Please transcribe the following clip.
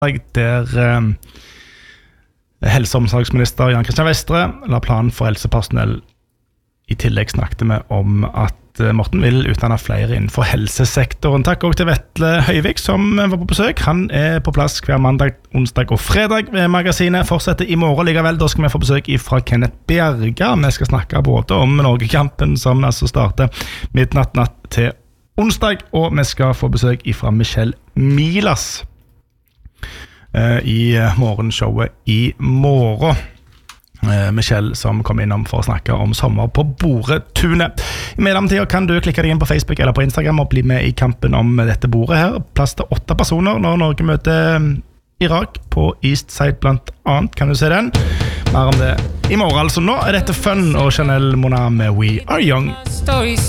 der helse- og omsorgsminister Jan Christian Vestre la planen for helsepersonell. I tillegg snakket vi om at Morten vil utdanne flere innenfor helsesektoren. Takk også til Vetle Høyvik som var på besøk. Han på plass hver mandag, onsdag og fredag ved magasinet. Fortsetter I morgen likevel. Da skal vi få besøk fra Kenneth Bjerga. Vi skal snakke både om Norgekampen som altså starter midnatt natt til onsdag, og vi skal få besøk fra Michelle Milas I morgenshowet I morgen. Michelle som kom innom for å snakke om sommer på Boretunet. I mellomtiden kan du klikke deg inn på Facebook eller på Instagram og bli med I kampen om dette bordet her. Plass til 8 personer når Norge møter Irak på Eastside blant annet. Kan du se den? Mer om det I morgen. Altså nå dette Fun og Chanel Mona med We Are Young.